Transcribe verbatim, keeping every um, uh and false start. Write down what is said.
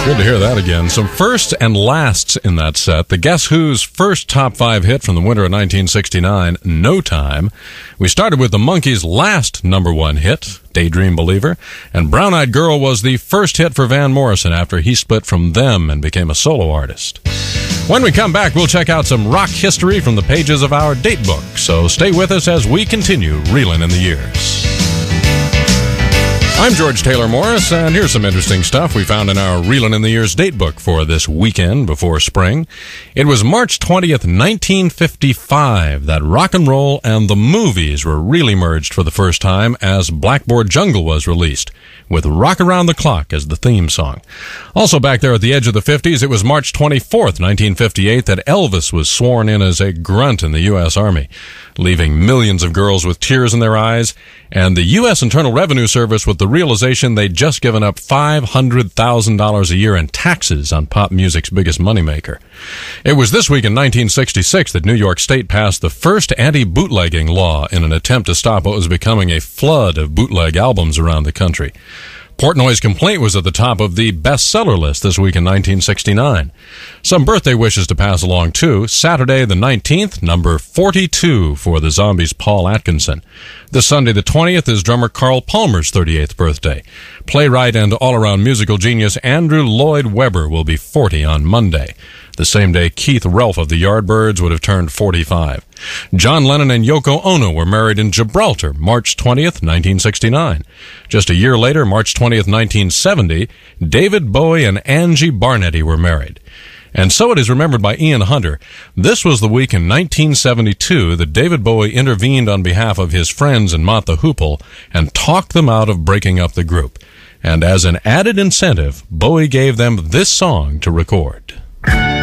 Good to hear that again. Some firsts and lasts in that set. The Guess Who's first top five hit from the winter of nineteen sixty-nine, No Time. We started with the Monkees' last number one hit, Daydream Believer, and Brown Eyed Girl was the first hit for Van Morrison after he split from them and became a solo artist. When we come back, we'll check out some rock history from the pages of our date book, so stay with us as we continue reeling in the years. I'm George Taylor Morris, and here's some interesting stuff we found in our Reelin' in the Years date book for this weekend before spring. It was March twentieth, nineteen fifty-five, that rock and roll and the movies were really merged for the first time as Blackboard Jungle was released, with Rock Around the Clock as the theme song. Also back there at the edge of the fifties, it was March twenty-fourth, nineteen fifty-eight, that Elvis was sworn in as a grunt in the U S Army, leaving millions of girls with tears in their eyes, and the U S Internal Revenue Service with the realization they'd just given up five hundred thousand dollars a year in taxes on pop music's biggest moneymaker. It was this week in nineteen sixty-six that New York State passed the first anti-bootlegging law in an attempt to stop what was becoming a flood of bootleg albums around the country. Portnoy's Complaint was at the top of the bestseller list this week in nineteen sixty-nine. Some birthday wishes to pass along, too. Saturday the nineteenth, number forty-two for the Zombies' Paul Atkinson. This Sunday the twentieth is drummer Carl Palmer's thirty-eighth birthday. Playwright and all-around musical genius Andrew Lloyd Webber will be forty on Monday. The same day, Keith Relf of the Yardbirds would have turned forty-five. John Lennon and Yoko Ono were married in Gibraltar, March twentieth, nineteen sixty-nine. Just a year later, March twentieth, nineteen seventy, David Bowie and Angie Barnetti were married. And so it is remembered by Ian Hunter. This was the week in nineteen seventy-two that David Bowie intervened on behalf of his friends in Mott the Hoople and talked them out of breaking up the group. And as an added incentive, Bowie gave them this song to record.